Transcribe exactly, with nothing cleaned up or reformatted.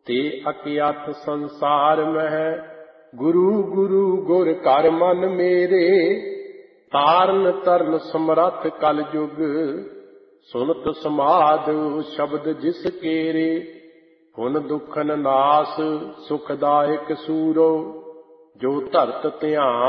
ਤੇ ਅਕਿਆਥ ਸੰਸਾਰ ਮਹਿ ਗੁਰੂ ਗੁਰੂ ਗੁਰ ਕਰ ਮਨ ਮੇਰੇ। ਤਾਰਨ ਤਰਨ ਸਮਰੱਥ ਕਲ ਜੁਗ ਸੁਨਤ ਸਮਾਧ ਸ਼ਬਦ ਜਿਸ ਕੇਰੇ। ਪੁਨ ਦੁਖਨ ਨਾਸ ਸੁਖਦਾਇਕ ਸੂਰੋ ਜੋ ਧਰਤ ਧਿਆਨ